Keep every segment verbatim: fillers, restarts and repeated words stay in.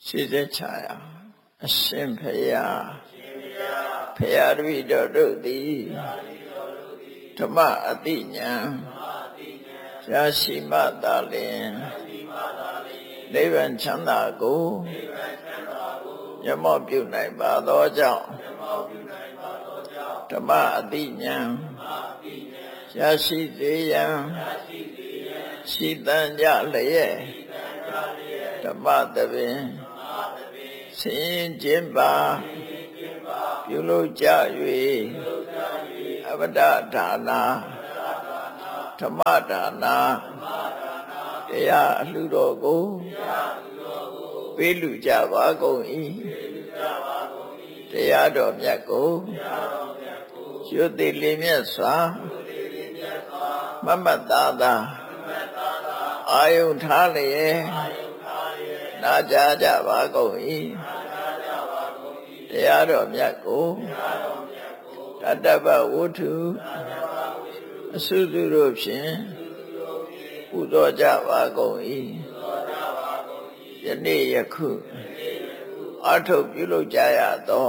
ရှိစေချာအရှင်ဖယားဖယားတပည့်တော်တို့သည်ဓမ္မအတိညာရရှိမှသာလျှင်နိဗ္ဗာန်ချမ်းသာကိုမျက်မှောက်ပြုနိုင်ပါသောကြောင့်ဓမ္မအတိညာရရှိစေရန်ရှိတန်ကြလျက်ဓမ္မတပင်ဆင်းခြင်းပါပြုလုပ်ကြ၍အပဒဒါနာဓမ္မဒါနာတရားအလှတော်ကိုပေးလူကြပါကုန်၏တရားတော်မြတ်ကိုရွတ်သိလေးမြတ်စွာမမတ်သားသာအာယုထားလျက်နာကြားကြပါကုန်၏တရားတော်မြတ်ကိုတတ္တဗဝတ္ထုအစုစုတို့ဖြင့်ပူဇော်ကြပါကုန်၏ယနေ့ယခုအထုပ်ပြုလုပ်ကြရသော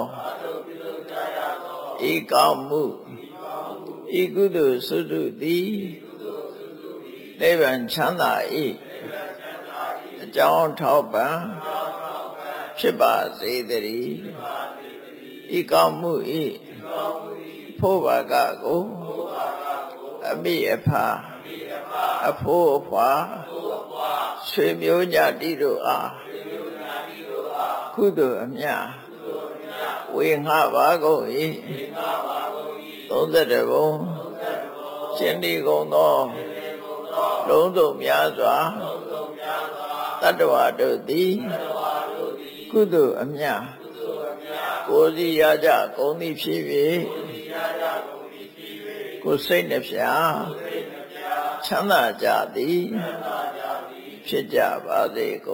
ဤကောင်းမှုဤကုသိုလ်စုစုသည်နိဗ္ဗာန်ချမ်းသာ၏အကြောင်းထောက်ပံ့ဖြစ်ပါစေတည်းဤကောင်းမှု၏ဖို့ဘာကကိုအမိအဖအဖို့အဖွာဆွေမျိုးညတိတို့အားကုသိုလ်အမြတ်ဝေငှပါကုန်၏သုံးသက်တဘုံရှင်ဒီကုန်သောလုံးစုံများစွာတတ္တဝါတို့သည်ကုသိုလ်အမြတ်ကိုယ်စီရကြကုန်သည်ဖြစ်၍ကိုယ်စိတ်နှဖျားချမ်းသာကြသည်ဖြစ်ကြပါစေကုန်